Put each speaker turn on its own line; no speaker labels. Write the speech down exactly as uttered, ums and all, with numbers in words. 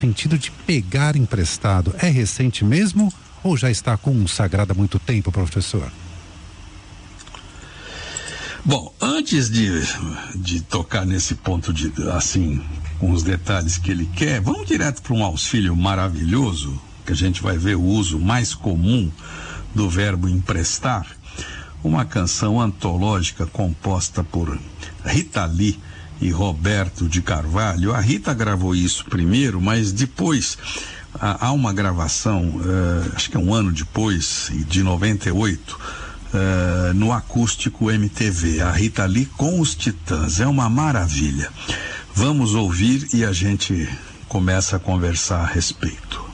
sentido de pegar emprestado, é recente mesmo ou já está consagrada há muito tempo, professor?
Bom, antes de, de tocar nesse ponto de, assim, com os detalhes que ele quer, vamos direto para um auxílio maravilhoso, que a gente vai ver o uso mais comum do verbo emprestar. Uma canção antológica composta por Rita Lee e Roberto de Carvalho. A Rita gravou isso primeiro, mas depois há, há uma gravação, uh, acho que é um ano depois, de noventa e oito, uh, no Acústico M T V. A Rita Lee com os Titãs. É uma maravilha. Vamos ouvir e a gente começa a conversar a respeito.